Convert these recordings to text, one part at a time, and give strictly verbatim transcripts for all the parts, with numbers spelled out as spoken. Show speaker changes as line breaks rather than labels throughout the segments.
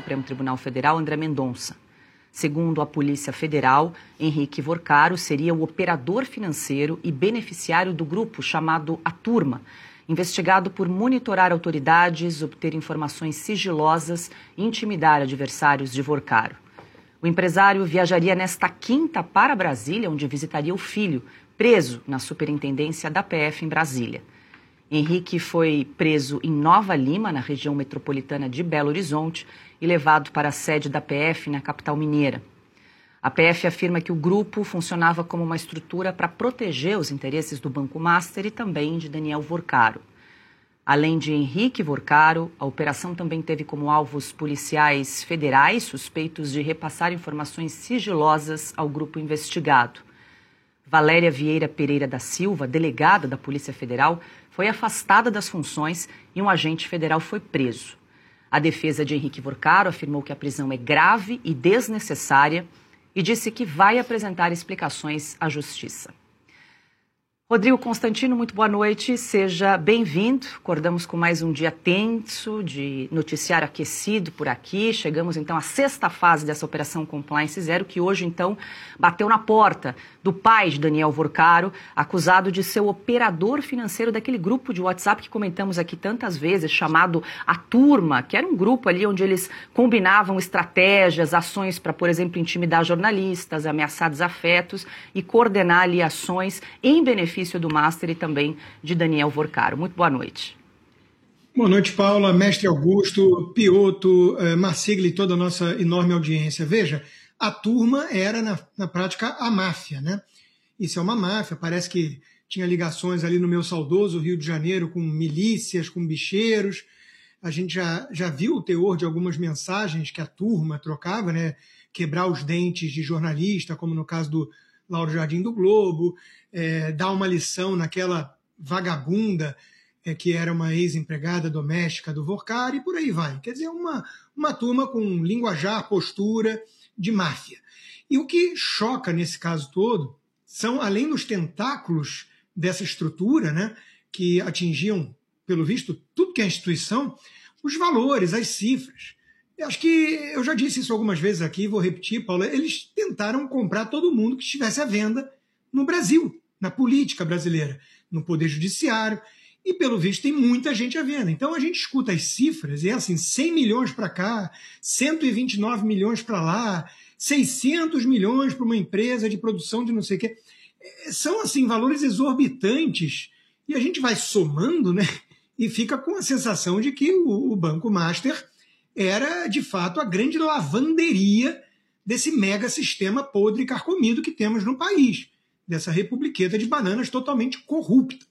Supremo Tribunal Federal, André Mendonça. Segundo a Polícia Federal, Henrique Vorcaro seria o operador financeiro e beneficiário do grupo chamado A Turma, investigado por monitorar autoridades, obter informações sigilosas e intimidar adversários de Vorcaro. O empresário viajaria nesta quinta para Brasília, onde visitaria o filho, preso na Superintendência da P F em Brasília. Henrique foi preso em Nova Lima, na região metropolitana de Belo Horizonte, e levado para a sede da P F na capital mineira. A P F afirma que o grupo funcionava como uma estrutura para proteger os interesses do Banco Master e também de Daniel Vorcaro. Além de Henrique Vorcaro, a operação também teve como alvos policiais federais suspeitos de repassar informações sigilosas ao grupo investigado. Valéria Vieira Pereira da Silva, delegada da Polícia Federal, foi afastada das funções e um agente federal foi preso. A defesa de Henrique Vorcaro afirmou que a prisão é grave e desnecessária e disse que vai apresentar explicações à Justiça. Rodrigo Constantino, muito boa noite, seja bem-vindo. Acordamos com mais um dia tenso, de noticiário aquecido por aqui. Chegamos, então, à sexta fase dessa Operação Compliance Zero, que hoje, então, bateu na porta do pai de Daniel Vorcaro, acusado de ser o operador financeiro daquele grupo de WhatsApp que comentamos aqui tantas vezes, chamado A Turma, que era um grupo ali onde eles combinavam estratégias, ações para, por exemplo, intimidar jornalistas, ameaçar desafetos e coordenar ali ações em benefício do Master e também de Daniel Vorcaro. Muito boa noite.
Boa noite, Paula, mestre Augusto, Pioto, Marsigli e toda a nossa enorme audiência. Veja, a turma era, na, na prática, a máfia, né? Isso é uma máfia, parece que tinha ligações ali no meu saudoso Rio de Janeiro com milícias, com bicheiros. A gente já, já viu o teor de algumas mensagens que a turma trocava, né? Quebrar os dentes de jornalista, como no caso do Lauro Jardim do Globo, é, dar uma lição naquela vagabunda é, que era uma ex-empregada doméstica do Vorcaro e por aí vai. Quer dizer, uma, uma turma com linguajar, postura de máfia. E o que choca nesse caso todo são, além dos tentáculos dessa estrutura, né, que atingiam, pelo visto, tudo que é instituição, os valores, as cifras. Eu acho que eu já disse isso algumas vezes aqui, vou repetir, Paula, eles tentaram comprar todo mundo que estivesse à venda no Brasil, na política brasileira, no Poder Judiciário, e pelo visto tem muita gente à venda. Então a gente escuta as cifras, e é assim, cem milhões para cá, cento e vinte e nove milhões para lá, seiscentos milhões para uma empresa de produção de não sei o quê. São assim valores exorbitantes, e a gente vai somando, né, e fica com a sensação de que o, o Banco Master era, de fato, a grande lavanderia desse mega sistema podre e carcomido que temos no país, dessa republiqueta de bananas totalmente corrupta.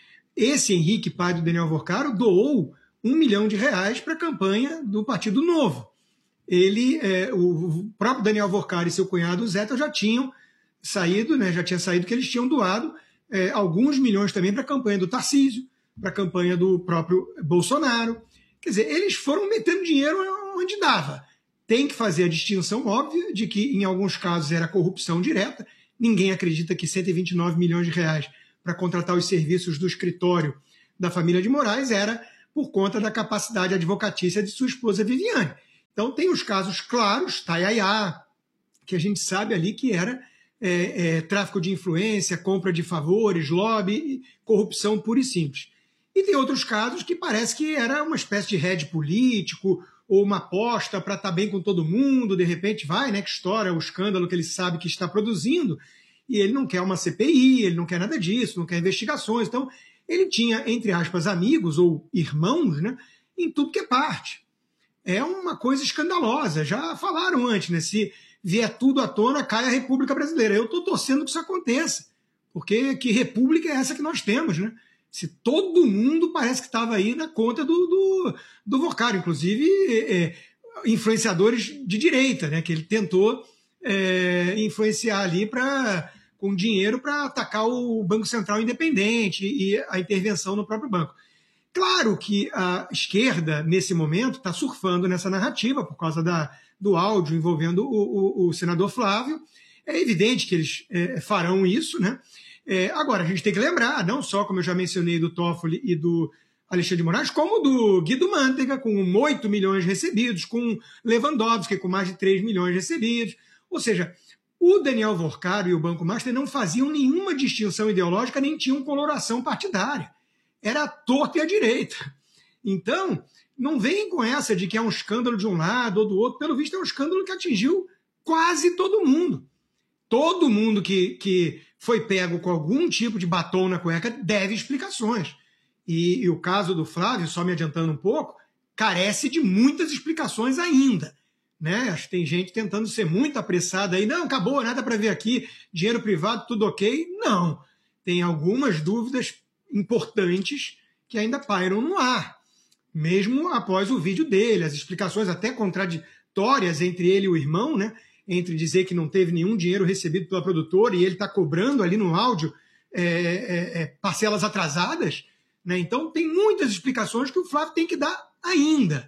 Esse Henrique, pai do Daniel Vorcaro, doou um milhão de reais para a campanha do Partido Novo. Ele, é, o próprio Daniel Vorcaro e seu cunhado Zeta já tinham saído, né, já tinha saído que eles tinham doado é, alguns milhões também para a campanha do Tarcísio, para a campanha do próprio Bolsonaro. Quer dizer, eles foram metendo dinheiro onde dava. Tem que fazer a distinção óbvia de que, em alguns casos, era corrupção direta. Ninguém acredita que cento e vinte e nove milhões de reais para contratar os serviços do escritório da família de Moraes era por conta da capacidade advocatícia de sua esposa Viviane. Então, tem os casos claros, Tayayá, que a gente sabe ali que era é, é, tráfico de influência, compra de favores, lobby, corrupção pura e simples. E tem outros casos que parece que era uma espécie de head político ou uma aposta para estar bem com todo mundo, de repente vai, né, que estoura o escândalo que ele sabe que está produzindo, e ele não quer uma C P I, ele não quer nada disso, não quer investigações. Então, ele tinha, entre aspas, amigos ou irmãos, né, em tudo que é parte. É uma coisa escandalosa. Já falaram antes, né, se vier tudo à tona, cai a República Brasileira. Eu estou torcendo que isso aconteça, porque que república é essa que nós temos, né? Se todo mundo parece que estava aí na conta do, do, do Vorcaro, inclusive é, influenciadores de direita, né, que ele tentou é, influenciar ali pra, com dinheiro para atacar o Banco Central independente e a intervenção no próprio banco. Claro que a esquerda, nesse momento, está surfando nessa narrativa por causa da, do áudio envolvendo o, o, o senador Flávio. É evidente que eles é, farão isso, né? É, agora, a gente tem que lembrar, não só, como eu já mencionei, do Toffoli e do Alexandre de Moraes, como do Guido Mantega, com oito milhões recebidos, com Lewandowski, com mais de três milhões recebidos. Ou seja, o Daniel Vorcaro e o Banco Master não faziam nenhuma distinção ideológica, nem tinham coloração partidária. Era a torta e a direita. Então, não vem com essa de que é um escândalo de um lado ou do outro. Pelo visto, é um escândalo que atingiu quase todo mundo. Todo mundo que, que foi pego com algum tipo de batom na cueca deve explicações. E, e o caso do Flávio, só me adiantando um pouco, carece de muitas explicações ainda. Né? Acho que tem gente tentando ser muito apressada aí. Não, acabou, nada para ver aqui, dinheiro privado, tudo ok. Não. Tem algumas dúvidas importantes que ainda pairam no ar. Mesmo após o vídeo dele, as explicações até contraditórias entre ele e o irmão, né? Entre dizer que não teve nenhum dinheiro recebido pela produtora e ele está cobrando ali no áudio é, é, é, parcelas atrasadas. Né? Então, tem muitas explicações que o Flávio tem que dar ainda.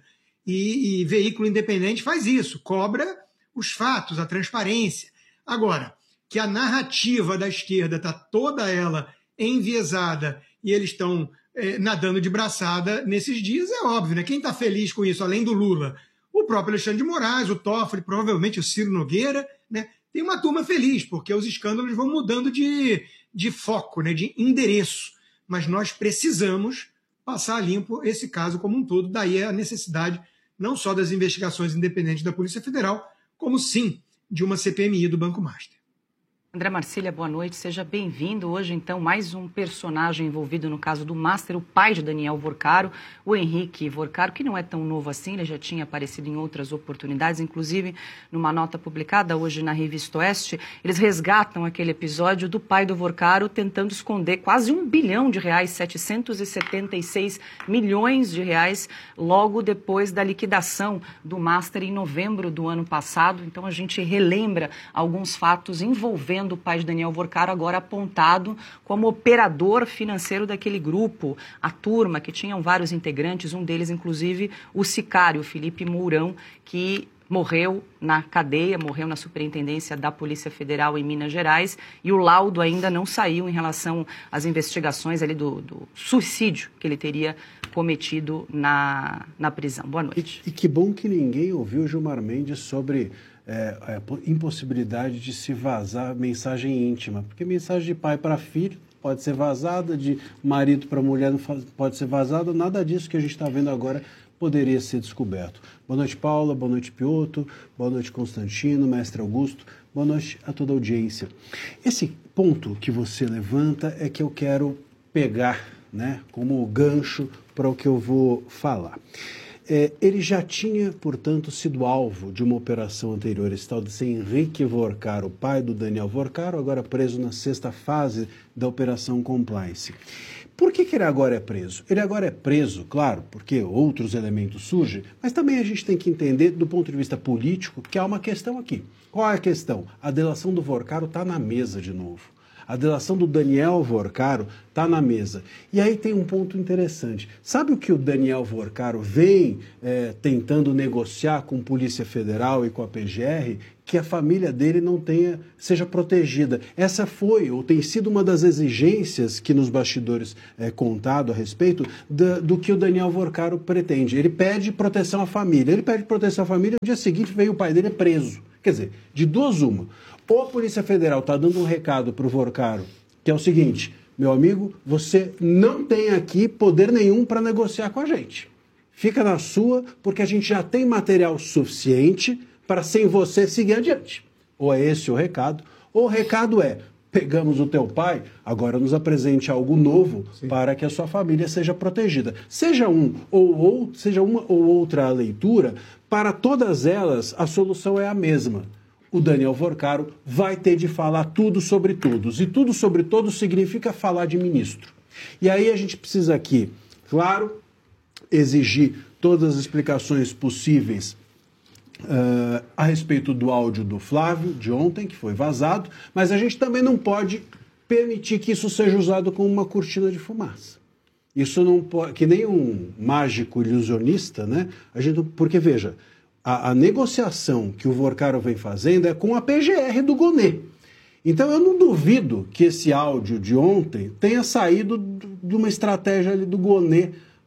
E, e veículo independente faz isso, cobra os fatos, a transparência. Agora, que a narrativa da esquerda está toda ela enviesada e eles estão é, nadando de braçada nesses dias, é óbvio. Né? Quem está feliz com isso, além do Lula? O próprio Alexandre de Moraes, o Toffoli, provavelmente o Ciro Nogueira. Né? Tem uma turma feliz, porque os escândalos vão mudando de, de foco, né? De endereço. Mas nós precisamos passar a limpo esse caso como um todo. Daí a necessidade não só das investigações independentes da Polícia Federal, como sim de uma C P M I do Banco Master.
André Marcília, boa noite, seja bem-vindo. Hoje, então, mais um personagem envolvido no caso do Master, o pai de Daniel Vorcaro, o Henrique Vorcaro, que não é tão novo assim, ele já tinha aparecido em outras oportunidades, inclusive numa nota publicada hoje na Revista Oeste, eles resgatam aquele episódio do pai do Vorcaro tentando esconder quase um bilhão de reais, setecentos e setenta e seis milhões de reais, logo depois da liquidação do Master em novembro do ano passado. Então, a gente relembra alguns fatos envolvendo do pai de Daniel Vorcaro, agora apontado como operador financeiro daquele grupo, a turma, que tinham vários integrantes, um deles, inclusive, o sicário, Felipe Mourão, que morreu na cadeia, morreu na superintendência da Polícia Federal em Minas Gerais, e o laudo ainda não saiu em relação às investigações ali do, do suicídio que ele teria cometido na, na prisão. Boa noite.
E, e que bom que ninguém ouviu Gilmar Mendes sobre É, a impossibilidade de se vazar mensagem íntima, porque mensagem de pai para filho pode ser vazada, de marido para mulher não faz, pode ser vazada, nada disso que a gente está vendo agora poderia ser descoberto. Boa noite, Paula, boa noite, Piotto, boa noite, Constantino, mestre Augusto, boa noite a toda a audiência. Esse ponto que você levanta é que eu quero pegar, né, como gancho para o que eu vou falar. É, ele já tinha, portanto, sido alvo de uma operação anterior, esse tal de ser Henrique Vorcaro, pai do Daniel Vorcaro, agora preso na sexta fase da Operação Compliance. Por que que ele agora é preso? Ele agora é preso, claro, porque outros elementos surgem, mas também a gente tem que entender, do ponto de vista político, que há uma questão aqui. Qual é a questão? A delação do Vorcaro está na mesa de novo. A delação do Daniel Vorcaro está na mesa. E aí tem um ponto interessante. Sabe o que o Daniel Vorcaro vem é, tentando negociar com a Polícia Federal e com a P G R? Que a família dele não tenha, seja protegida. Essa foi, ou tem sido uma das exigências que nos bastidores é contado a respeito da, do que o Daniel Vorcaro pretende. Ele pede proteção à família. Ele pede proteção à família, no dia seguinte veio o pai dele preso. Quer dizer, de duas uma. Ou a Polícia Federal está dando um recado para o Vorcaro, que é o seguinte: meu amigo, você não tem aqui poder nenhum para negociar com a gente. Fica na sua, porque a gente já tem material suficiente para, sem você, seguir adiante. Ou é esse o recado, ou o recado é: pegamos o teu pai, agora nos apresente algo novo. Sim. Para que a sua família seja protegida. Seja um ou, ou seja uma ou outra leitura, para todas elas a solução é a mesma. O Daniel Vorcaro vai ter de falar tudo sobre todos. E tudo sobre todos significa falar de ministro. E aí a gente precisa aqui, claro, exigir todas as explicações possíveis uh, a respeito do áudio do Flávio, de ontem, que foi vazado, mas a gente também não pode permitir que isso seja usado como uma cortina de fumaça. Isso não pode, que nem um mágico ilusionista, né? A gente, porque, veja, A, a negociação que o Vorcaro vem fazendo é com a P G R do Gonê. Então eu não duvido que esse áudio de ontem tenha saído de uma estratégia ali do Gonê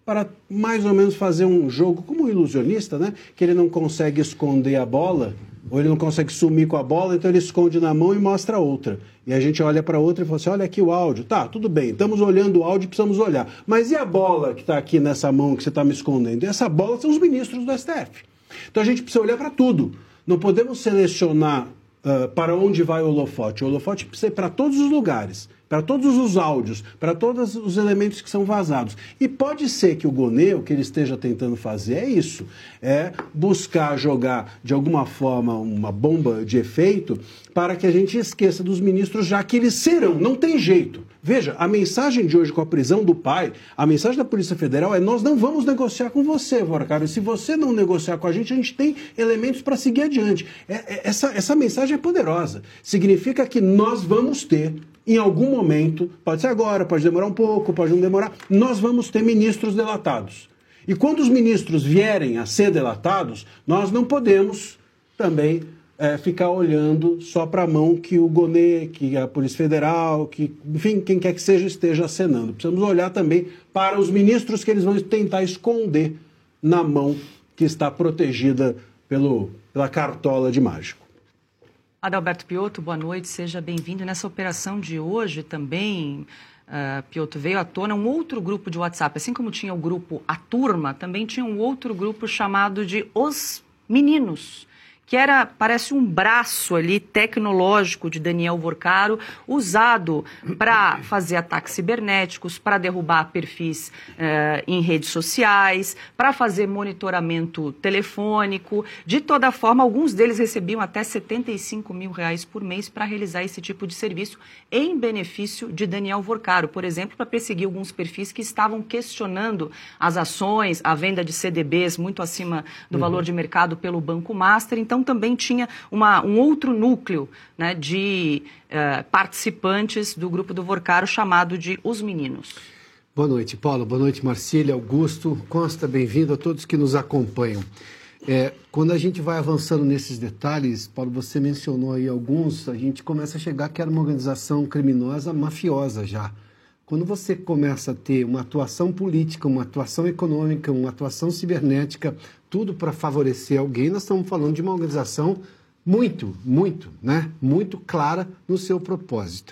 para mais ou menos fazer um jogo como um ilusionista, né? Que ele não consegue esconder a bola, ou ele não consegue sumir com a bola, então ele esconde na mão e mostra outra. E a gente olha para outra e fala assim, olha aqui o áudio. Tá, tudo bem, estamos olhando o áudio e precisamos olhar. Mas e a bola que está aqui nessa mão que você está me escondendo? E essa bola são os ministros do S T F. Então a gente precisa olhar para tudo. Não podemos selecionar uh, para onde vai o holofote. O holofote precisa ir para todos os lugares, para todos os áudios, para todos os elementos que são vazados. E pode ser que o Gonê, o que ele esteja tentando fazer é isso, é buscar jogar de alguma forma uma bomba de efeito para que a gente esqueça dos ministros, já que eles serão, não tem jeito. Veja, a mensagem de hoje com a prisão do pai, a mensagem da Polícia Federal é: nós não vamos negociar com você, Vorcaro. Se você não negociar com a gente, a gente tem elementos para seguir adiante. É, é, essa, essa mensagem é poderosa. Significa que nós vamos ter, em algum momento, pode ser agora, pode demorar um pouco, pode não demorar, nós vamos ter ministros delatados. E quando os ministros vierem a ser delatados, nós não podemos também é, ficar olhando só para a mão que o Gonê, que a Polícia Federal, que, enfim, quem quer que seja esteja acenando. Precisamos olhar também para os ministros que eles vão tentar esconder na mão que está protegida pelo, pela cartola de mágico.
Adalberto Piotto, boa noite, seja bem-vindo. Nessa operação de hoje também, uh, Piotto, veio à tona um outro grupo de WhatsApp. Assim como tinha o grupo A Turma, também tinha um outro grupo chamado de Os Meninos, que era, parece um braço ali tecnológico de Daniel Vorcaro, usado para fazer ataques cibernéticos, para derrubar perfis eh, em redes sociais, para fazer monitoramento telefônico. De toda forma, alguns deles recebiam até setenta e cinco mil reais por mês para realizar esse tipo de serviço em benefício de Daniel Vorcaro. Por exemplo, para perseguir alguns perfis que estavam questionando as ações, a venda de C D Bs muito acima do uhum. valor de mercado pelo Banco Master. Então, também tinha uma, um outro núcleo, né, de uh, participantes do grupo do Vorcaro chamado de Os Meninos.
Boa noite, Paulo. Boa noite, Marcília, Augusto, Costa, bem-vindo a todos que nos acompanham. É, quando a gente vai avançando nesses detalhes, Paulo, você mencionou aí alguns, a gente começa a chegar que era uma organização criminosa mafiosa já. Quando você começa a ter uma atuação política, uma atuação econômica, uma atuação cibernética, tudo para favorecer alguém, nós estamos falando de uma organização muito, muito, né? muito clara no seu propósito.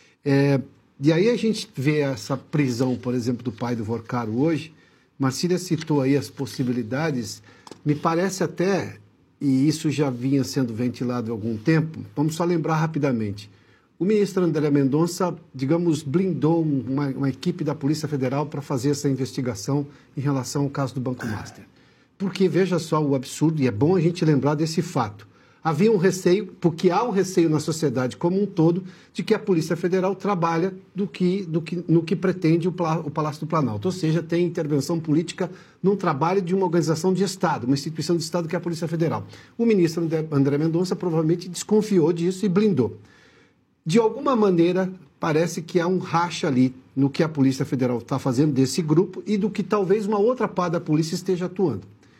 É, e aí a gente vê essa prisão, por exemplo, do pai do Vorcaro hoje. Marcília citou aí as possibilidades, me parece até, e isso já vinha sendo ventilado há algum tempo, vamos só lembrar rapidamente. O ministro André Mendonça, digamos, blindou uma, uma equipe da Polícia Federal para fazer essa investigação em relação ao caso do Banco Master. Porque, veja só o absurdo, e é bom a gente lembrar desse fato. Havia um receio, porque há um receio na sociedade como um todo, de que a Polícia Federal trabalha do que, do que, no que pretende o, o Palácio do Planalto. Ou seja, tem intervenção política num trabalho de uma organização de Estado, uma instituição de Estado que é a Polícia Federal. O ministro André Mendonça provavelmente desconfiou disso e blindou. De alguma maneira, parece que há um racha ali no que a Polícia Federal está fazendo desse grupo e do que talvez uma outra parte da polícia esteja atuando.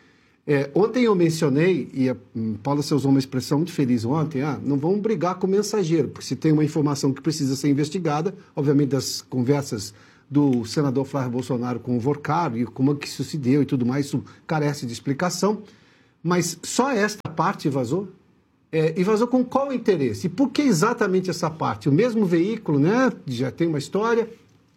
É, ontem eu mencionei, e a Paula você usou uma expressão muito feliz ontem, ah, não vamos brigar com o mensageiro, porque se tem uma informação que precisa ser investigada, obviamente das conversas do senador Flávio Bolsonaro com o Vorcaro e como é que isso se deu e tudo mais, isso carece de explicação, mas só esta parte vazou? É, e vazou com qual interesse? E por que exatamente essa parte? O mesmo veículo, né? Já tem uma história,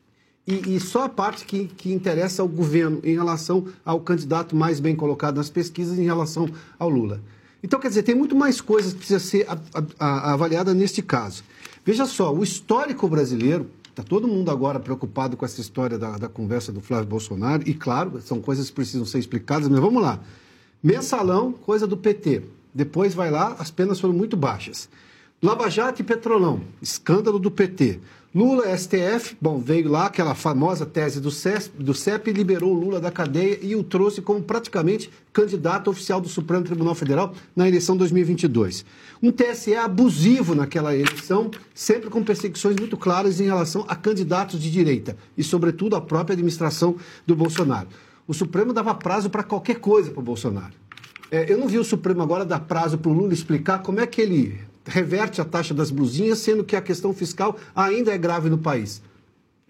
e, e só a parte que, que interessa ao governo em relação ao candidato mais bem colocado nas pesquisas em relação ao Lula. Então, quer dizer, tem muito mais coisas que precisam ser a, a, a, avaliadas neste caso. Veja só, o histórico brasileiro, está todo mundo agora preocupado com essa história da, da conversa do Flávio Bolsonaro, e claro, são coisas que precisam ser explicadas, mas vamos lá. Mensalão, coisa do P T. Depois vai lá, as penas foram muito baixas. Lava Jato e Petrolão, escândalo do P T. Lula, S T F, bom, veio lá aquela famosa tese do C E P, liberou o Lula da cadeia e o trouxe como praticamente candidato oficial do Supremo Tribunal Federal na eleição dois mil e vinte e dois. Um T S E abusivo naquela eleição, sempre com perseguições muito claras em relação a candidatos de direita e, sobretudo, a própria administração do Bolsonaro. O Supremo dava prazo para qualquer coisa para o Bolsonaro. É, eu não vi o Supremo agora dar prazo para o Lula explicar como é que ele reverte a taxa das blusinhas, sendo que a questão fiscal ainda é grave no país.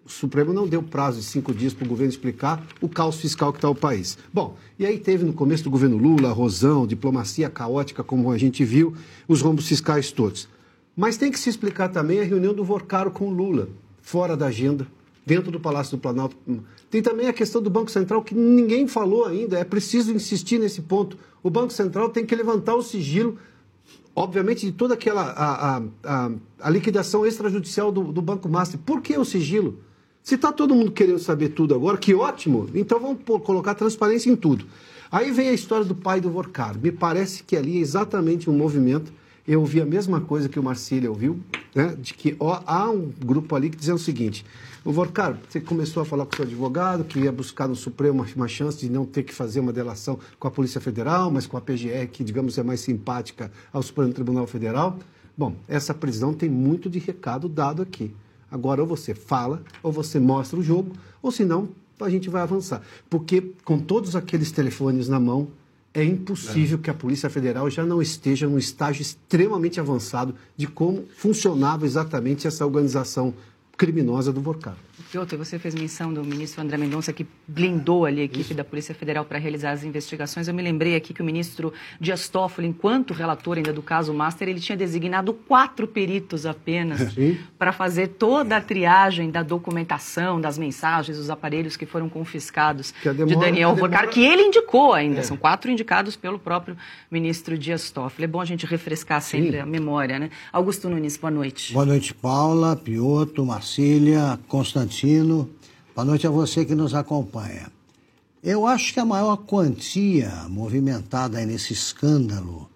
O Supremo não deu prazo de cinco dias para o governo explicar o caos fiscal que está o país. Bom, e aí teve no começo do governo Lula, Rosão, diplomacia caótica, como a gente viu, os rombos fiscais todos. Mas tem que se explicar também a reunião do Vorcaro com o Lula, fora da agenda, dentro do Palácio do Planalto. Tem também a questão do Banco Central, que ninguém falou ainda, é preciso insistir nesse ponto. O Banco Central tem que levantar o sigilo, obviamente, de toda aquela a, a, a, a liquidação extrajudicial do, do Banco Master. Por que o sigilo? Se está todo mundo querendo saber tudo agora, que ótimo, então vamos pôr, colocar transparência em tudo. Aí vem a história do pai do Vorcaro. Me parece que ali é exatamente um movimento, eu ouvi a mesma coisa que o Marcílio ouviu, né, de que ó, há um grupo ali que diz o seguinte: o Vorcaro, você começou a falar com o seu advogado, que ia buscar no Supremo uma, uma chance de não ter que fazer uma delação com a Polícia Federal, mas com a P G R, que, digamos, é mais simpática ao Supremo Tribunal Federal. Bom, essa prisão tem muito de recado dado aqui. Agora, ou você fala, ou você mostra o jogo, ou senão a gente vai avançar. Porque com todos aqueles telefones na mão, é impossível é. que a Polícia Federal já não esteja num estágio extremamente avançado de como funcionava exatamente essa organização criminosa do Vorcaro.
Piotr, você fez menção do ministro André Mendonça, que blindou ali a equipe Isso. da Polícia Federal para realizar as investigações. Eu me lembrei aqui que o ministro Dias Toffoli, enquanto relator ainda do caso Master, ele tinha designado quatro peritos apenas para fazer toda a triagem da documentação, das mensagens, dos aparelhos que foram confiscados demora, de Daniel Vorcaro, demora... que ele indicou ainda. É. São quatro indicados pelo próprio ministro Dias Toffoli. É bom a gente refrescar sempre Sim. a memória, né? Augusto Nunes, boa noite.
Boa noite, Paula, Piotr, Marcília, Constantino. Boa noite a você que nos acompanha. Eu acho que a maior quantia movimentada aí nesse escândalo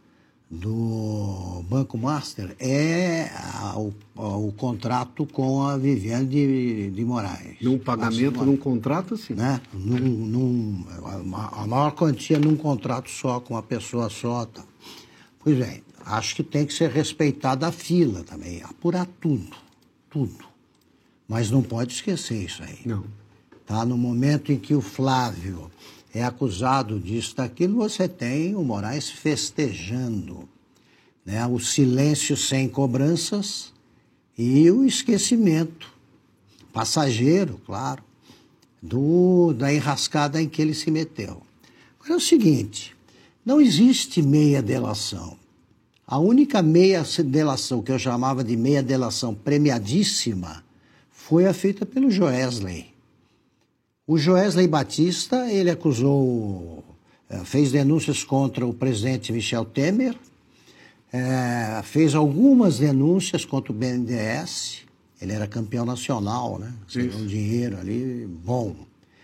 do Banco Master é a, o, o contrato com a Viviane de, de Moraes.
Num pagamento, Nossa, num contrato, sim.
Né? Num, num, a, a maior quantia num contrato só, com uma pessoa só. Tá. Pois bem, acho que tem que ser respeitada a fila também, apurar tudo, tudo. Mas não pode esquecer isso aí.
Não.
Tá? No momento em que o Flávio é acusado disso, daquilo, você tem o Moraes festejando, né? O silêncio sem cobranças e o esquecimento passageiro, claro, do, da enrascada em que ele se meteu. Agora é o seguinte, não existe meia delação. A única meia delação que eu chamava de meia delação premiadíssima foi a feita pelo Joesley. O Joesley Batista, ele acusou, fez denúncias contra o presidente Michel Temer, é, fez algumas denúncias contra o B N D E S, ele era campeão nacional, né? Ganhou um dinheiro ali, bom.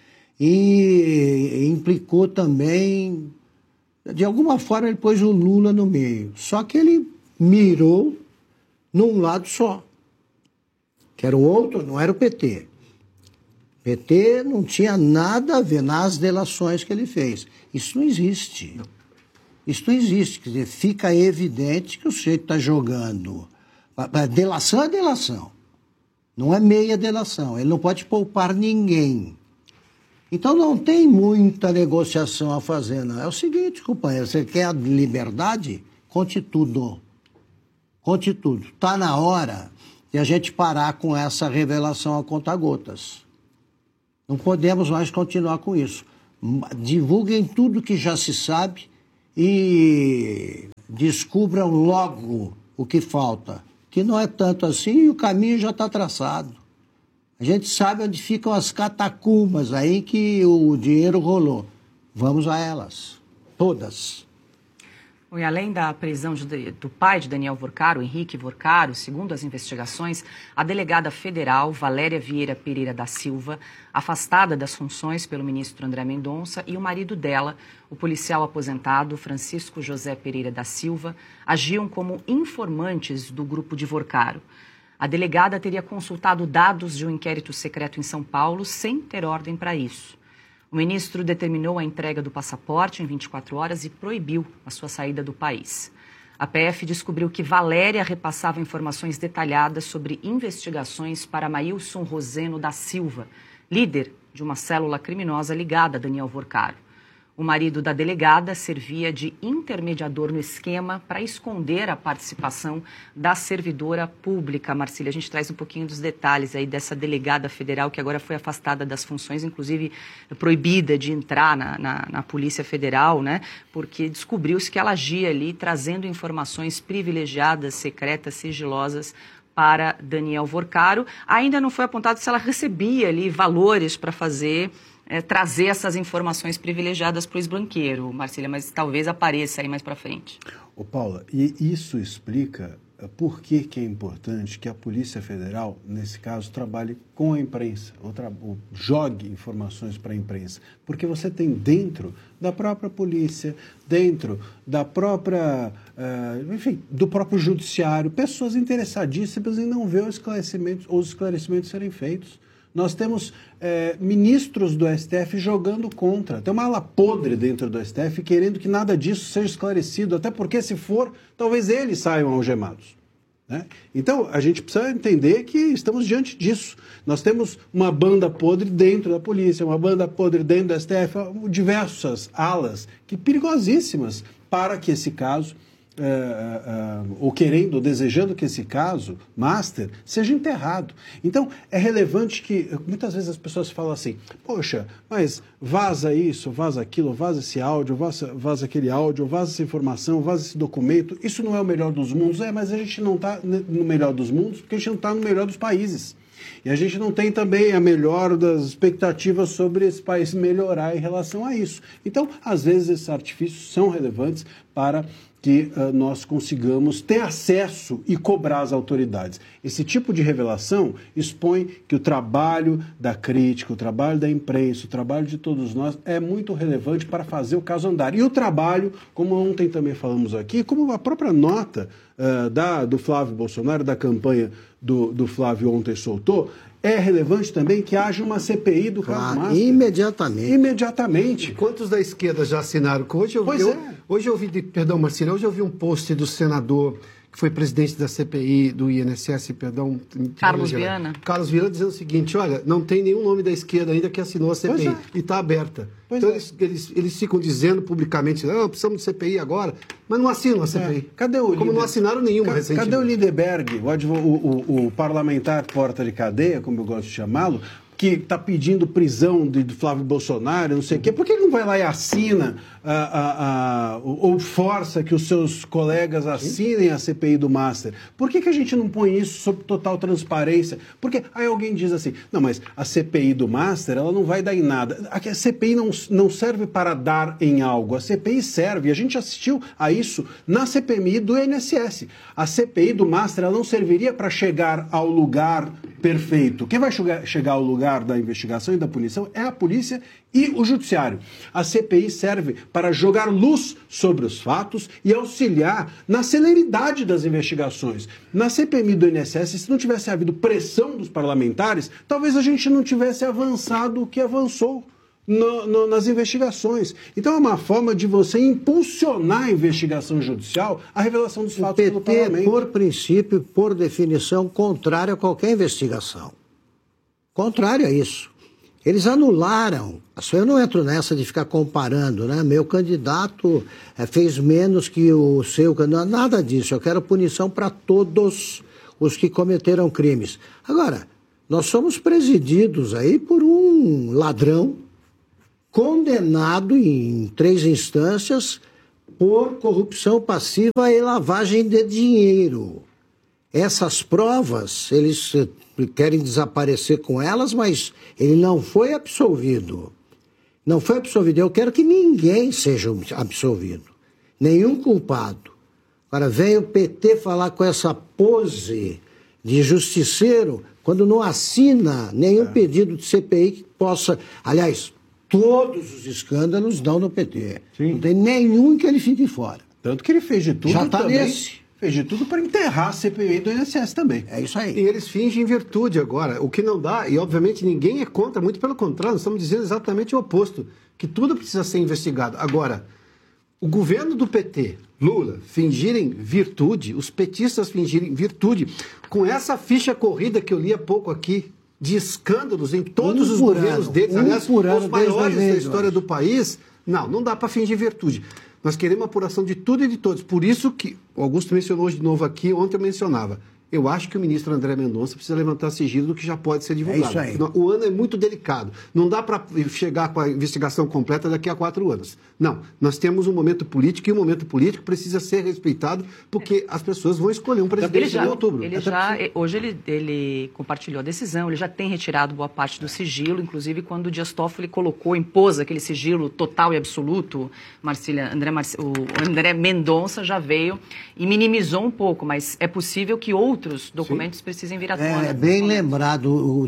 E implicou também, de alguma forma ele pôs o Lula no meio, só que ele mirou num lado só. Que era o outro, não era o P T. O P T não tinha nada a ver nas delações que ele fez. Isso não existe. Não. Isso não existe. Quer dizer, fica evidente que o sujeito está jogando. A delação é delação. Não é meia delação. Ele não pode poupar ninguém. Então não tem muita negociação a fazer, não. É o seguinte, companheiro, você quer a liberdade? Conte tudo. Conte tudo. Está na hora e a gente parar com essa revelação a conta-gotas. Não podemos mais continuar com isso. Divulguem tudo que já se sabe e descubram logo o que falta. Que não é tanto assim e o caminho já está traçado. A gente sabe onde ficam as catacumbas aí que o dinheiro rolou. Vamos a elas. Todas.
E além da prisão de, do pai de Daniel Vorcaro, Henrique Vorcaro, segundo as investigações, a delegada federal Valéria Vieira Pereira da Silva, afastada das funções pelo ministro André Mendonça, e o marido dela, o policial aposentado Francisco José Pereira da Silva, agiam como informantes do grupo de Vorcaro. A delegada teria consultado dados de um inquérito secreto em São Paulo sem ter ordem para isso. O ministro determinou a entrega do passaporte em vinte e quatro horas e proibiu a sua saída do país. A P F descobriu que Valéria repassava informações detalhadas sobre investigações para Maílson Roseno da Silva, líder de uma célula criminosa ligada a Daniel Vorcaro. O marido da delegada servia de intermediador no esquema para esconder a participação da servidora pública. Marcília, a gente traz um pouquinho dos detalhes aí dessa delegada federal que agora foi afastada das funções, inclusive proibida de entrar na, na, na Polícia Federal, né? Porque descobriu-se que ela agia ali trazendo informações privilegiadas, secretas, sigilosas para Daniel Vorcaro. Ainda não foi apontado se ela recebia ali valores para fazer... É, trazer essas informações privilegiadas para o ex-banqueiro, Marcília, mas talvez apareça aí mais para frente.
Ô Paula, e isso explica por que, que é importante que a Polícia Federal, nesse caso, trabalhe com a imprensa, ou, tra- ou jogue informações para a imprensa, porque você tem dentro da própria polícia, dentro da própria, uh, enfim, do próprio judiciário, pessoas interessadíssimas em não ver os esclarecimentos, os esclarecimentos serem feitos. Nós temos é, ministros do S T F jogando contra. Tem uma ala podre dentro do S T F querendo que nada disso seja esclarecido, até porque, se for, talvez eles saiam algemados, né? Então, a gente precisa entender que estamos diante disso. Nós temos uma banda podre dentro da polícia, uma banda podre dentro do S T F, diversas alas que perigosíssimas para que esse caso... Uh, uh, uh, ou querendo, ou desejando que esse caso, Master, seja enterrado. Então, é relevante que, muitas vezes as pessoas falam assim, poxa, mas vaza isso, vaza aquilo, vaza esse áudio, vaza, vaza aquele áudio, vaza essa informação, vaza esse documento, isso não é o melhor dos mundos. É, mas a gente não está no melhor dos mundos porque a gente não está no melhor dos países. E a gente não tem também a melhor das expectativas sobre esse país melhorar em relação a isso. Então, às vezes, esses artifícios são relevantes para que uh, nós consigamos ter acesso e cobrar as autoridades. Esse tipo de revelação expõe que o trabalho da crítica, o trabalho da imprensa, o trabalho de todos nós é muito relevante para fazer o caso andar. E o trabalho, como ontem também falamos aqui, como a própria nota uh, da, do Flávio Bolsonaro, da campanha do, do Flávio ontem soltou, é relevante também que haja uma C P I do caso
claro,
Master.
Imediatamente.
Imediatamente.
Quantos da esquerda já assinaram? Hoje eu,
Pois
eu,
é.
hoje eu vi, de, perdão, Marcília, hoje eu vi um post do senador que foi presidente da C P I, do I N S S, perdão...
Carlos Viana.
Carlos Viana dizendo o seguinte, olha, não tem nenhum nome da esquerda ainda que assinou a C P I,
Pois é.
e está aberta.
Pois
então
é.
eles, eles, eles ficam dizendo publicamente, não, precisamos de C P I agora, mas não assinam a C P I.
É. Cadê o
Como
líder?
não assinaram nenhuma
Ca-
recentemente.
Cadê o Lindeberg, o, advo- o, o, o parlamentar porta de cadeia, como eu gosto de chamá-lo, que está pedindo prisão de, de Flávio Bolsonaro, não sei o quê? Por que ele não vai lá e assina a, a, a, ou ou força que os seus colegas assinem a C P I do Master? Por que, que a gente não põe isso sob total transparência? Porque aí alguém diz assim, não, mas a C P I do Master, ela não vai dar em nada. A C P I não, não serve para dar em algo. A C P I serve, e a gente assistiu a isso na C P M I do I N S S. A C P I do Master, ela não serviria para chegar ao lugar perfeito. Quem vai chegar, chegar ao lugar da investigação e da punição é a polícia e o judiciário. A C P I serve para jogar luz sobre os fatos e auxiliar na celeridade das investigações. Na C P M I do I N S S, se não tivesse havido pressão dos parlamentares, talvez a gente não tivesse avançado o que avançou no, no, nas investigações. Então é uma forma de você impulsionar a investigação judicial, a revelação dos fatos pelo
O P T,
parlamento.
por princípio, por definição, contrário a qualquer investigação. Contrário a isso. Eles anularam. Eu não entro nessa de ficar comparando, né? Meu candidato é, fez menos que o seu candidato. Nada disso. Eu quero punição para todos os que cometeram crimes. Agora, nós somos presididos aí por um ladrão condenado em três instâncias por corrupção passiva e lavagem de dinheiro. Essas provas, eles querem desaparecer com elas, mas ele não foi absolvido. Não foi absolvido. Eu quero que ninguém seja absolvido. Nenhum culpado. Agora, vem o P T falar com essa pose de justiceiro quando não assina nenhum é. pedido de C P I que possa... Aliás, todos os escândalos dão no P T. Sim. Não tem nenhum que ele fique fora.
Tanto que ele fez de tudo
Já tá
também.
nesse.
Fez de tudo para enterrar a C P I do I N S S também.
É isso aí.
E eles fingem virtude agora, o que não dá, e obviamente ninguém é contra, muito pelo contrário, nós estamos dizendo exatamente o oposto, que tudo precisa ser investigado. Agora, o governo do P T, Lula, fingirem virtude, os petistas fingirem virtude, com essa ficha corrida que eu li há pouco aqui, de escândalos em todos
Um
os
por
governos
ano,
deles,
um
aliás,
por ano,
os maiores
desde
da história do país, Não, não dá para fingir virtude. Nós queremos apuração de tudo e de todos. Por isso que o Augusto mencionou hoje de novo aqui, ontem eu mencionava. Eu acho que o ministro André Mendonça precisa levantar sigilo do que já pode ser divulgado.
É isso aí.
O ano é muito delicado. Não dá para chegar com a investigação completa daqui a quatro anos. Não. Nós temos um momento político e o momento político precisa ser respeitado porque as pessoas vão escolher um presidente
já,
em outubro.
Ele já, hoje ele, ele compartilhou a decisão, ele já tem retirado boa parte do sigilo, inclusive quando o Dias Toffoli colocou, impôs aquele sigilo total e absoluto, Marcília, André, Marci, o André Mendonça já veio e minimizou um pouco, mas é possível que outros outros documentos Sim. precisem vir à tona.
É bem lembrado o,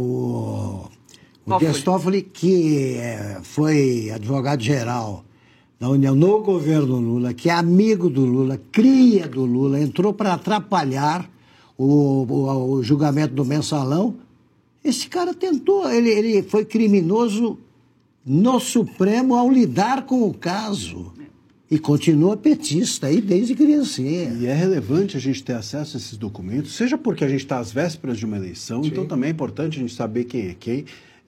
o, o Dias Toffoli, que é, foi advogado-geral da União no governo Lula, que é amigo do Lula, cria do Lula, entrou para atrapalhar o, o, o julgamento do Mensalão. Esse cara tentou, ele, ele foi criminoso no Supremo ao lidar com o caso. E continua petista aí desde criancinha.
E é relevante a gente ter acesso a esses documentos, seja porque a gente está às vésperas de uma eleição, Sim. então também é importante a gente saber quem é quem.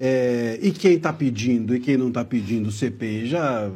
É, e quem está pedindo e quem não está pedindo, o C P I já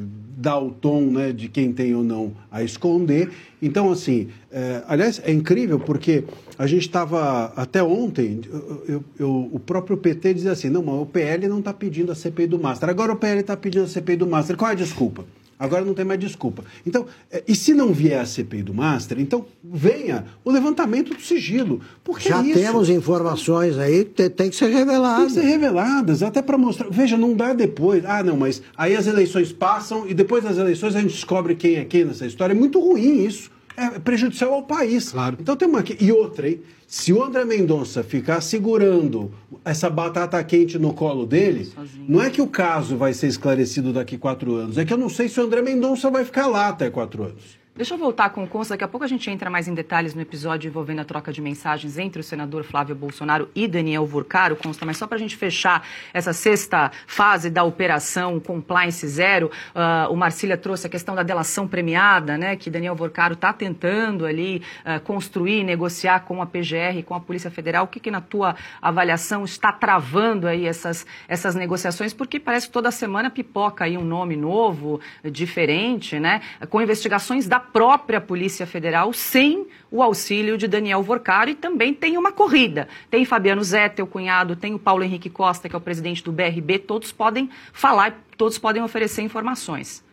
dá o tom, né, de quem tem ou não a esconder. Então, assim, é, aliás, é incrível porque a gente estava, até ontem, eu, eu, eu, o próprio P T dizia assim, não, mas o P L não está pedindo a C P I do Master. Agora o P L está pedindo a C P I do Master. Qual é a desculpa? Agora não tem mais desculpa. Então, e se não vier a C P I do Master, então venha o levantamento do sigilo. Porque
Já
isso,
temos informações aí que tem que ser reveladas.
Tem que ser reveladas, até para mostrar. Veja, não dá depois. Ah, não, mas aí as eleições passam e depois das eleições a gente descobre quem é quem nessa história. É muito ruim isso. É prejudicial ao país.
Claro.
Então tem uma... E outra, hein? Se o André Mendonça ficar segurando essa batata quente no colo dele, Sozinho. Não é que o caso vai ser esclarecido daqui a quatro anos, é que eu não sei se o André Mendonça vai ficar lá até quatro anos.
Deixa eu voltar com o Consta, daqui a pouco a gente entra mais em detalhes no episódio envolvendo a troca de mensagens entre o senador Flávio Bolsonaro e Daniel Vorcaro, Consta, mas só para a gente fechar essa sexta fase da operação Compliance Zero, uh, o Marcília trouxe a questão da delação premiada, né, que Daniel Vorcaro está tentando ali uh, construir, negociar com a P G R, com a Polícia Federal. O que, que na tua avaliação está travando aí essas, essas negociações? Porque parece que toda semana pipoca aí um nome novo, diferente, né, com investigações da própria Polícia Federal sem o auxílio de Daniel Vorcaro, e também tem uma corrida. Tem Fabiano Zete, o cunhado, tem o Paulo Henrique Costa, que é o presidente do B R B, todos podem falar, todos podem oferecer informações.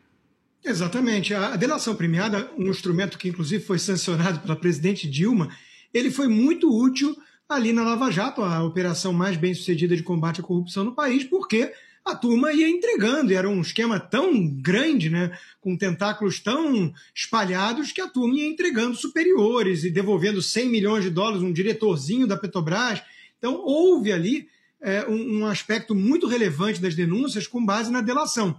Exatamente. A delação premiada, um instrumento que inclusive foi sancionado pela presidente Dilma, ele foi muito útil ali na Lava Jato, a operação mais bem sucedida de combate à corrupção no país, porque a turma ia entregando, e era um esquema tão grande, né, com tentáculos tão espalhados, que a turma ia entregando superiores e devolvendo cem milhões de dólares, um diretorzinho da Petrobras. Então, houve ali é, um, um aspecto muito relevante das denúncias com base na delação.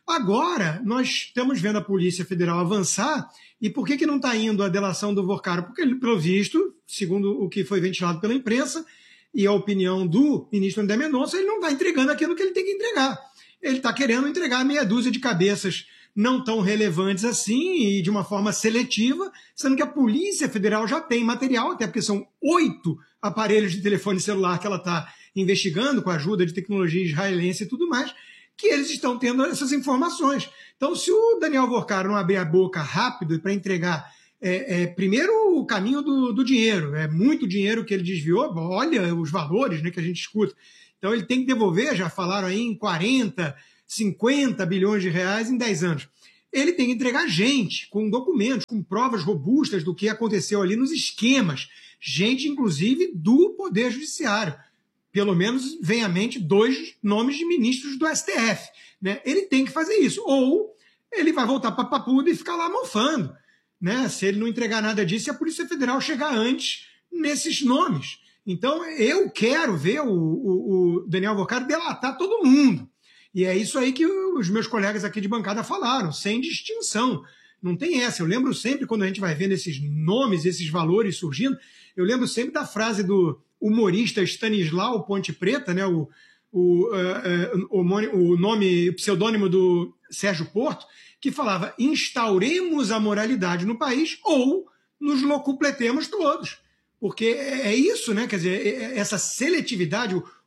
Agora, nós estamos vendo a Polícia Federal avançar, e por que, que não está indo a delação do Vorcaro? Porque, pelo visto, segundo o que foi ventilado pela imprensa, e a opinião do ministro André Mendonça, ele não está entregando aquilo que ele tem que entregar. Ele está querendo entregar meia dúzia de cabeças não tão relevantes assim e de uma forma seletiva, sendo que a Polícia Federal já tem material, até porque são oito aparelhos de telefone celular que ela está investigando com a ajuda de tecnologia israelense e tudo mais, que eles estão tendo essas informações. Então, se o Daniel Vorcaro não abrir a boca rápido para entregar É, é, primeiro, o caminho do, do dinheiro. É muito dinheiro que ele desviou. Olha os valores, né, que a gente escuta. Então, ele tem que devolver, já falaram aí, em quarenta, cinquenta bilhões de reais em dez anos. Ele tem que entregar gente, com documentos, com provas robustas do que aconteceu ali nos esquemas. Gente, inclusive, do Poder Judiciário. Pelo menos vem à mente dois nomes de ministros do S T F. Né? Ele tem que fazer isso. Ou ele vai voltar para a papuda e ficar lá mofando. Né, se ele não entregar nada disso, e a Polícia Federal chegar antes nesses nomes. Então, eu quero ver o, o, o Daniel Vorcaro delatar todo mundo. E é isso aí que os meus colegas aqui de bancada falaram, sem distinção. Não tem essa. Eu lembro sempre, quando a gente vai vendo esses nomes, esses valores surgindo, eu lembro sempre da frase do humorista Stanislau Ponte Preta, né, o, o, uh, uh, o, o nome, o pseudônimo do Sérgio Porto, que falava: instauremos a moralidade no país ou nos locupletemos todos. Porque é isso, né? Quer dizer, essa seletividade, o,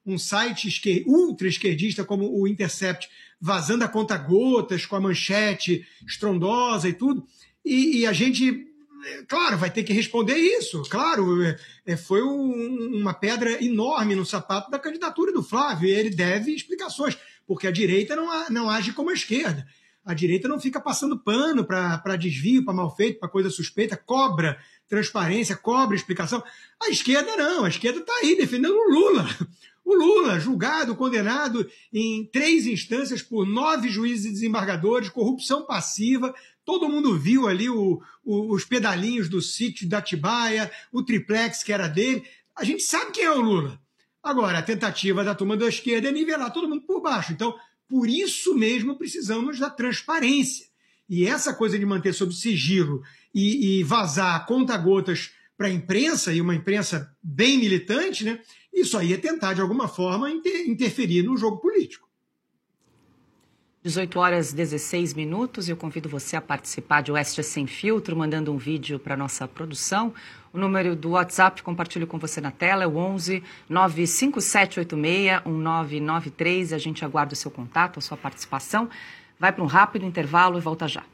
um site esquer, ultra esquerdista como o Intercept, vazando a conta-gotas com a manchete estrondosa e tudo, e, e a gente, claro, vai ter que responder isso, claro, é, foi um, uma pedra enorme no sapato da candidatura do Flávio, e ele deve explicações, porque a direita não, não age como a esquerda. A direita não fica passando pano para desvio, para mal feito, para coisa suspeita, cobra transparência, cobra explicação. A esquerda não, a esquerda está aí defendendo o Lula. O Lula, julgado, condenado em três instâncias por nove juízes e desembargadores, corrupção passiva. Todo mundo viu ali o, o, os pedalinhos do sítio da Atibaia, o triplex que era dele. A gente sabe quem é o Lula. Agora, a tentativa da turma da esquerda é nivelar todo mundo por baixo. Então, por isso mesmo precisamos da transparência. E essa coisa de manter sob sigilo e, e vazar conta-gotas para a imprensa, e uma imprensa bem militante, né? Isso aí é tentar, de alguma forma, inter- interferir no jogo político.
dezoito horas e dezesseis minutos, eu convido você a participar de Oeste Sem Filtro, mandando um vídeo para a nossa produção. O número do WhatsApp, compartilho com você na tela, é o onze nove cinco sete oito seis um nove nove três. A gente aguarda o seu contato, a sua participação. Vai para um rápido intervalo e volta já.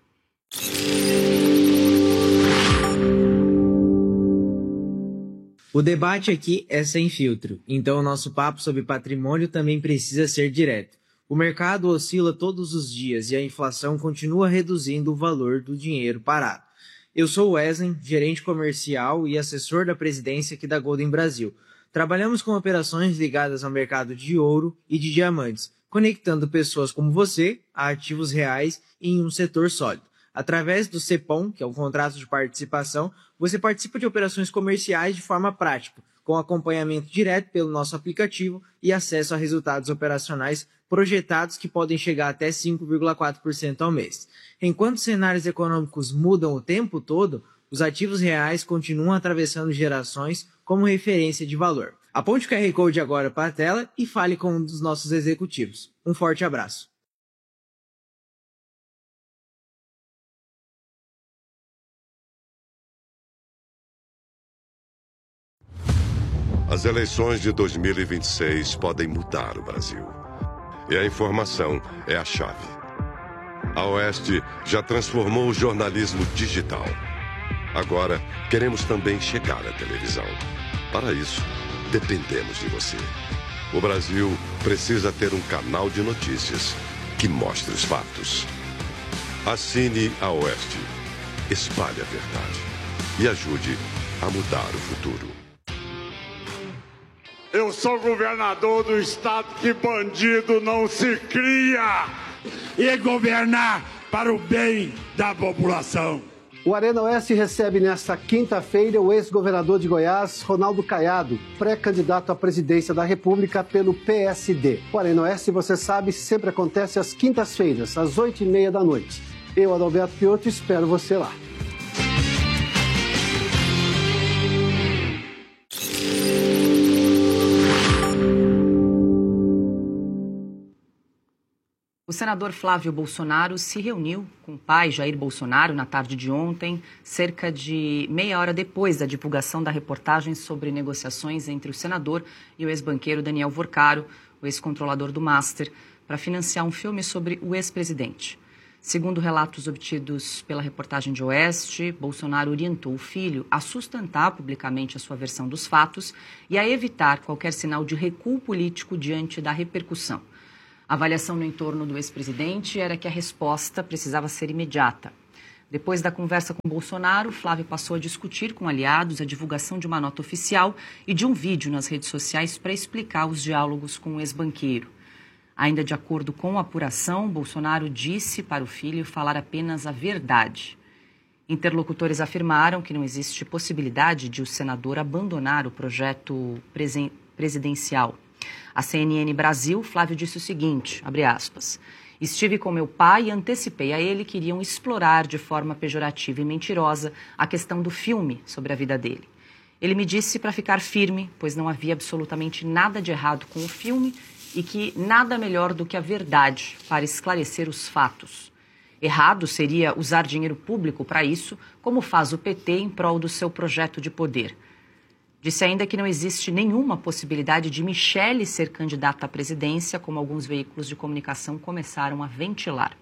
O debate aqui é sem filtro, então o nosso papo sobre patrimônio também precisa ser direto. O mercado oscila todos os dias e a inflação continua reduzindo o valor do dinheiro parado. Eu sou o Wesley, gerente comercial e assessor da presidência aqui da Golden Brasil. Trabalhamos com operações ligadas ao mercado de ouro e de diamantes, conectando pessoas como você a ativos reais em um setor sólido. Através do CEPOM, que é o contrato de participação, você participa de operações comerciais de forma prática, com acompanhamento direto pelo nosso aplicativo e acesso a resultados operacionais projetados que podem chegar até cinco vírgula quatro por cento ao mês. Enquanto cenários econômicos mudam o tempo todo, os ativos reais continuam atravessando gerações como referência de valor. Aponte o Q R Code agora para a tela e fale com um dos nossos executivos. Um forte abraço.
As eleições de dois mil e vinte e seis podem mudar o Brasil. E a informação é a chave. A Oeste já transformou o jornalismo digital. Agora, queremos também chegar à televisão. Para isso, dependemos de você. O Brasil precisa ter um canal de notícias que mostre os fatos. Assine a Oeste, espalhe a verdade e ajude a mudar o futuro.
Eu sou governador do estado que bandido não se cria e governar para o bem da população.
O Arena Oeste recebe nesta quinta-feira o ex-governador de Goiás, Ronaldo Caiado, pré-candidato à presidência da República pelo P S D. O Arena Oeste, você sabe, sempre acontece às quintas-feiras, às oito e meia da noite. Eu, Adalberto Piotto, espero você lá.
O senador Flávio Bolsonaro se reuniu com o pai, Jair Bolsonaro, na tarde de ontem, cerca de meia hora depois da divulgação da reportagem sobre negociações entre o senador e o ex-banqueiro Daniel Vorcaro, o ex-controlador do Master, para financiar um filme sobre o ex-presidente. Segundo relatos obtidos pela reportagem de Oeste, Bolsonaro orientou o filho a sustentar publicamente a sua versão dos fatos e a evitar qualquer sinal de recuo político diante da repercussão. A avaliação no entorno do ex-presidente era que a resposta precisava ser imediata. Depois da conversa com Bolsonaro, Flávio passou a discutir com aliados a divulgação de uma nota oficial e de um vídeo nas redes sociais para explicar os diálogos com o ex-banqueiro. Ainda de acordo com a apuração, Bolsonaro disse para o filho falar apenas a verdade. Interlocutores afirmaram que não existe possibilidade de o senador abandonar o projeto presen- presidencial. A C N N Brasil, Flávio disse o seguinte, abre aspas, estive com meu pai e antecipei a ele que iriam explorar de forma pejorativa e mentirosa a questão do filme sobre a vida dele. Ele me disse para ficar firme, pois não havia absolutamente nada de errado com o filme e que nada melhor do que a verdade para esclarecer os fatos. Errado seria usar dinheiro público para isso, como faz o P T em prol do seu projeto de poder. Disse ainda que não existe nenhuma possibilidade de Michele ser candidata à presidência, como alguns veículos de comunicação começaram a ventilar.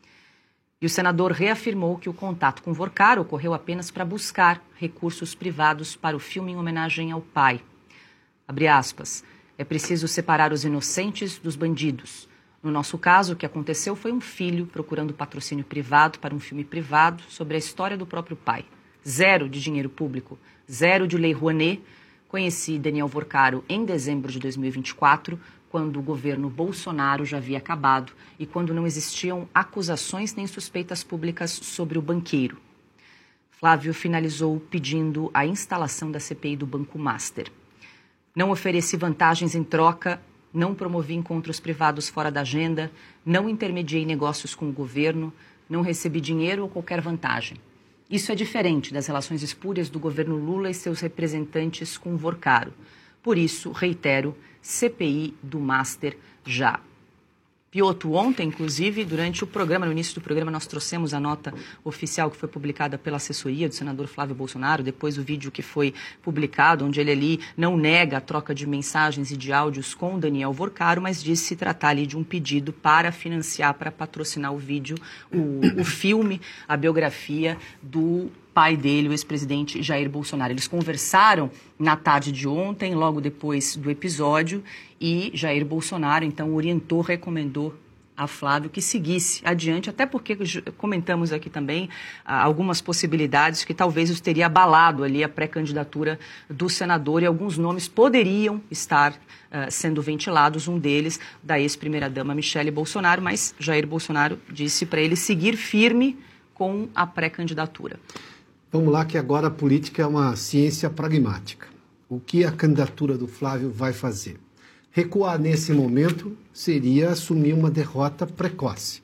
E o senador reafirmou que o contato com Vorcar ocorreu apenas para buscar recursos privados para o filme em homenagem ao pai. Abre aspas, é preciso separar os inocentes dos bandidos. No nosso caso, o que aconteceu foi um filho procurando patrocínio privado para um filme privado sobre a história do próprio pai. Zero de dinheiro público, zero de Lei Rouanet. Conheci Daniel Vorcaro em dezembro de dois mil e vinte e quatro, quando o governo Bolsonaro já havia acabado e quando não existiam acusações nem suspeitas públicas sobre o banqueiro. Flávio finalizou pedindo a instalação da C P I do Banco Master. Não ofereci vantagens em troca, não promovi encontros privados fora da agenda, não intermediei negócios com o governo, não recebi dinheiro ou qualquer vantagem. Isso é diferente das relações espúrias do governo Lula e seus representantes com Vorcaro. Por isso, reitero, C P I do Master já. Piotto, ontem, inclusive, durante o programa, no início do programa, nós trouxemos a nota oficial que foi publicada pela assessoria do senador Flávio Bolsonaro, depois o vídeo que foi publicado, onde ele ali não nega a troca de mensagens e de áudios com Daniel Vorcaro, mas disse se tratar ali de um pedido para financiar, para patrocinar o vídeo, o, o filme, a biografia do pai dele, o ex-presidente Jair Bolsonaro. Eles conversaram na tarde de ontem, logo depois do episódio, e Jair Bolsonaro, então, orientou, recomendou a Flávio que seguisse adiante, até porque comentamos aqui também ah, algumas possibilidades que talvez os teria abalado ali a pré-candidatura do senador e alguns nomes poderiam estar ah, sendo ventilados, um deles da ex-primeira-dama Michele Bolsonaro, mas Jair Bolsonaro disse para ele seguir firme com a pré-candidatura.
Vamos lá, que agora a política é uma ciência pragmática. O que a candidatura do Flávio vai fazer? Recuar nesse momento seria assumir uma derrota precoce.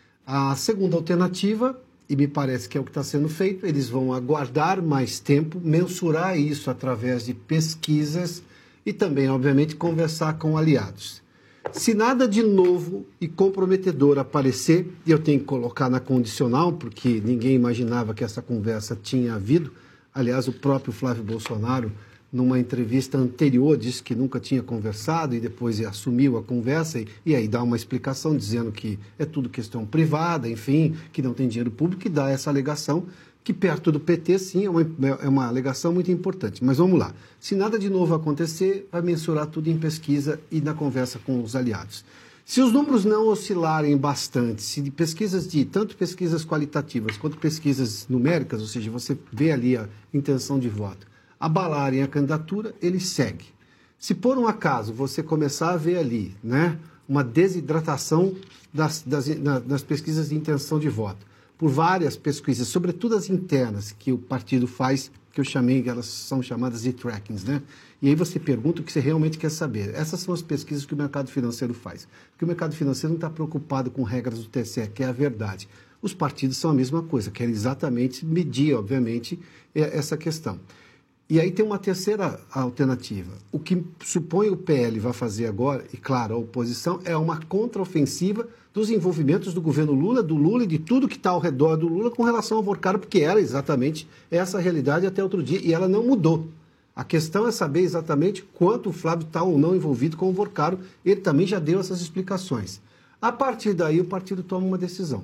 A segunda alternativa, e me parece que é o que está sendo feito, eles vão aguardar mais tempo, mensurar isso através de pesquisas e também, obviamente, conversar com aliados. Se nada de novo e comprometedor aparecer, e eu tenho que colocar na condicional, porque ninguém imaginava que essa conversa tinha havido. Aliás, o próprio Flávio Bolsonaro, numa entrevista anterior, disse que nunca tinha conversado e depois assumiu a conversa e, e aí dá uma explicação dizendo que é tudo questão privada, enfim, que não tem dinheiro público, e dá essa alegação que perto do P T, sim, é uma, é uma alegação muito importante. Mas vamos lá. Se nada de novo acontecer, vai mensurar tudo em pesquisa e na conversa com os aliados. Se os números não oscilarem bastante, se de pesquisas de, tanto pesquisas qualitativas quanto pesquisas numéricas, ou seja, você vê ali a intenção de voto, abalarem a candidatura, ele segue. Se por um acaso você começar a ver ali, né, uma desidratação das, das, das pesquisas de intenção de voto, por várias pesquisas, sobretudo as internas que o partido faz, que eu chamei, elas são chamadas de trackings, né? E aí você pergunta o que você realmente quer saber. Essas são as pesquisas que o mercado financeiro faz. Porque o mercado financeiro não está preocupado com regras do T S E, que é a verdade. Os partidos são a mesma coisa, querem exatamente medir, obviamente, essa questão. E aí tem uma terceira alternativa. O que supõe o P L vai fazer agora, e claro, a oposição, é uma contraofensiva dos envolvimentos do governo Lula, do Lula e de tudo que está ao redor do Lula com relação ao Vorcaro, porque era exatamente essa realidade até outro dia, e ela não mudou. A questão é saber exatamente quanto o Flávio está ou não envolvido com o Vorcaro. Ele também já deu essas explicações. A partir daí, o partido toma uma decisão.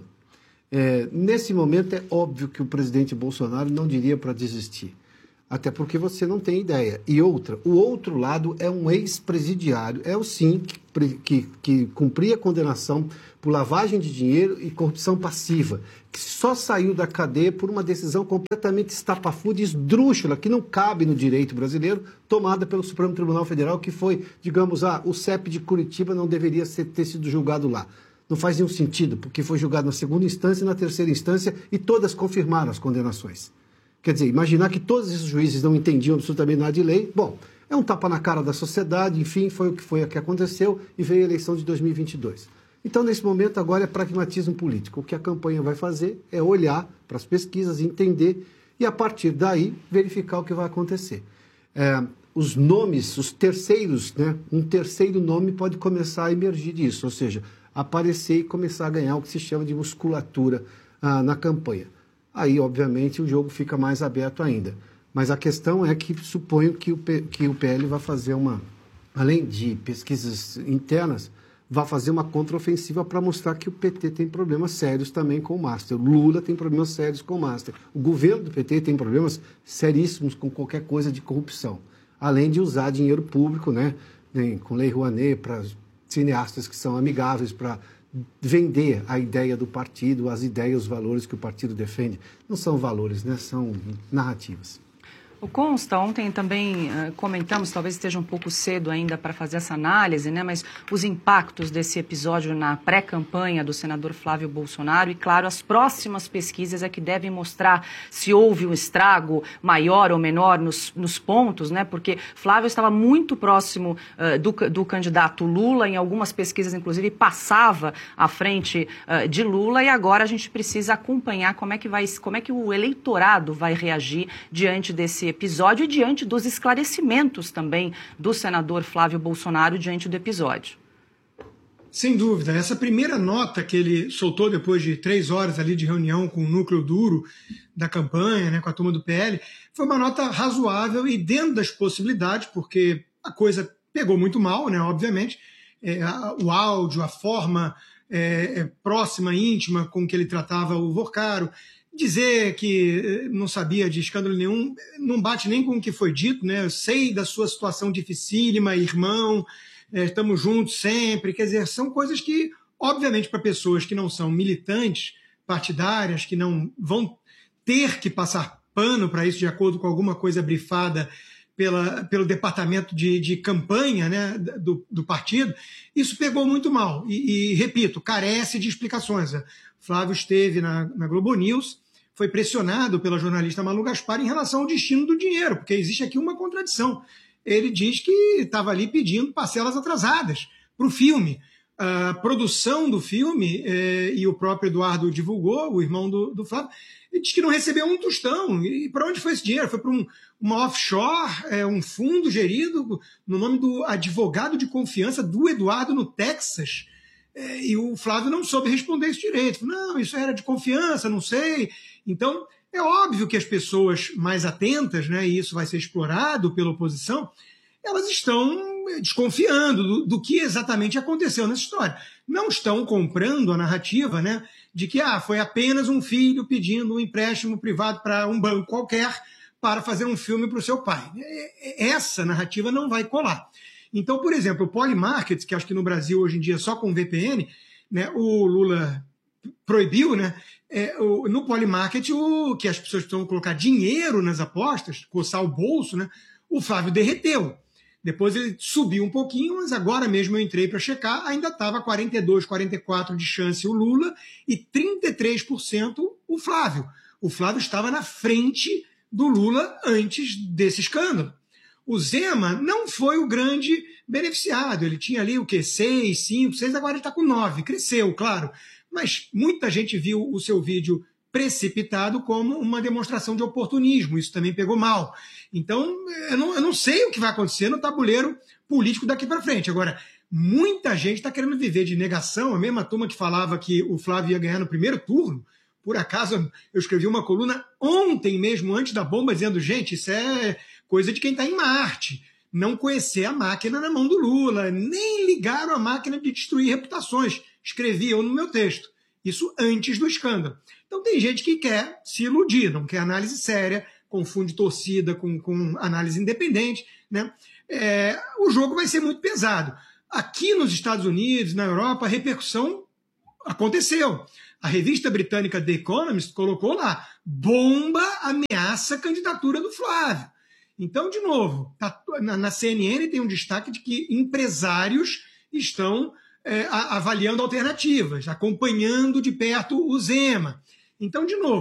É, nesse momento, é óbvio que o presidente Bolsonaro não diria para desistir. Até porque você não tem ideia. E outra, o outro lado é um ex-presidiário, é o sim, que, que, que cumpria a condenação por lavagem de dinheiro e corrupção passiva, que só saiu da cadeia por uma decisão completamente estapafúrdia e esdrúxula, que não cabe no direito brasileiro, tomada pelo Supremo Tribunal Federal, que foi, digamos, ah, o C E P de Curitiba não deveria ser, ter sido julgado lá. Não faz nenhum sentido, porque foi julgado na segunda instância e na terceira instância, e todas confirmaram as condenações. Quer dizer, imaginar que todos esses juízes não entendiam absolutamente nada de lei, bom, é um tapa na cara da sociedade, enfim, foi o que foi o que aconteceu e veio a eleição de dois mil e vinte e dois. Então, nesse momento, agora é pragmatismo político. O que a campanha vai fazer é olhar para as pesquisas, entender e, a partir daí, verificar o que vai acontecer. É, os nomes, os terceiros, né, um terceiro nome pode começar a emergir disso, ou seja, aparecer e começar a ganhar o que se chama de musculatura ah, na campanha. Aí, obviamente, o jogo fica mais aberto ainda. Mas a questão é que suponho que o, P, que o P L vai fazer uma, além de pesquisas internas, vai fazer uma contraofensiva para mostrar que o P T tem problemas sérios também com o Master. O Lula tem problemas sérios com o Master. O governo do P T tem problemas seríssimos com qualquer coisa de corrupção. Além de usar dinheiro público, né, com Lei Rouanet, para cineastas que são amigáveis, para vender a ideia do partido, as ideias, os valores que o partido defende. Não são valores, né, são narrativas.
O Consta, ontem também uh, comentamos, talvez esteja um pouco cedo ainda para fazer essa análise, né? Mas os impactos desse episódio na pré-campanha do senador Flávio Bolsonaro e, claro, as próximas pesquisas é que devem mostrar se houve um estrago maior ou menor nos, nos pontos, né? Porque Flávio estava muito próximo uh, do, do candidato Lula, em algumas pesquisas, inclusive, passava à frente uh, de Lula, e agora a gente precisa acompanhar como é que vai, como é que o eleitorado vai reagir diante desse episódio e diante dos esclarecimentos também do senador Flávio Bolsonaro diante do episódio.
Sem dúvida. Essa primeira nota que ele soltou depois de três horas ali de reunião com o núcleo duro da campanha, né, com a turma do P L, foi uma nota razoável e dentro das possibilidades, porque a coisa pegou muito mal, né, obviamente, é, a, o áudio, a forma é, é, próxima, íntima com que ele tratava o Vorcaro. Dizer que não sabia de escândalo nenhum não bate nem com o que foi dito, né? Eu sei da sua situação dificílima, irmão, é, estamos juntos sempre. Quer dizer, são coisas que, obviamente, para pessoas que não são militantes partidárias, que não vão ter que passar pano para isso de acordo com alguma coisa brifada pela, pelo departamento de, de campanha, né, do, do partido, isso pegou muito mal. E, e, repito, carece de explicações. Flávio esteve na, na Globo News, foi pressionado pela jornalista Malu Gaspar em relação ao destino do dinheiro, porque existe aqui uma contradição. Ele diz que estava ali pedindo parcelas atrasadas para o filme. A produção do filme, eh, e o próprio Eduardo divulgou, o irmão do, do Flávio, ele diz que não recebeu um tostão. E para onde foi esse dinheiro? Foi para um, uma offshore, é, um fundo gerido no nome do advogado de confiança do Eduardo no Texas. É, e o Flávio não soube responder isso direito. Não, isso era de confiança, não sei. Então, é óbvio que as pessoas mais atentas, né, e isso vai ser explorado pela oposição, elas estão desconfiando do, do que exatamente aconteceu nessa história. Não estão comprando a narrativa, né, de que ah, foi apenas um filho pedindo um empréstimo privado para um banco qualquer para fazer um filme para o seu pai. Essa narrativa não vai colar. Então, por exemplo, o Polymarket, que acho que no Brasil hoje em dia só com V P N, né, o Lula proibiu, né, é, o, no Polymarket, o, que as pessoas precisam colocar dinheiro nas apostas, coçar o bolso, né, o Flávio derreteu. Depois ele subiu um pouquinho, mas agora mesmo eu entrei para checar, ainda estava quarenta e dois, quarenta e quatro de chance o Lula e trinta e três por cento o Flávio. O Flávio estava na frente do Lula antes desse escândalo. O Zema não foi o grande beneficiado. Ele tinha ali o quê? seis, cinco, seis, agora ele está com nove. Cresceu, claro. Mas muita gente viu o seu vídeo precipitado como uma demonstração de oportunismo. Isso também pegou mal. Então, eu não, eu não sei o que vai acontecer no tabuleiro político daqui para frente. Agora, muita gente está querendo viver de negação. A mesma turma que falava que o Flávio ia ganhar no primeiro turno. Por acaso, eu escrevi uma coluna ontem mesmo, antes da bomba, dizendo, gente, isso é coisa de quem está em Marte. Não conhecer a máquina na mão do Lula, nem ligaram a máquina de destruir reputações. Escrevi eu no meu texto. Isso antes do escândalo. Então tem gente que quer se iludir, não quer análise séria, confunde torcida com, com análise independente, né? É, o jogo vai ser muito pesado. Aqui nos Estados Unidos, na Europa, a repercussão aconteceu. A revista britânica The Economist colocou lá, bomba ameaça a candidatura do Flávio. Então, de novo, tá, na, na C N N tem um destaque de que empresários estão é, a, avaliando alternativas, acompanhando de perto o Zema. Então, de novo,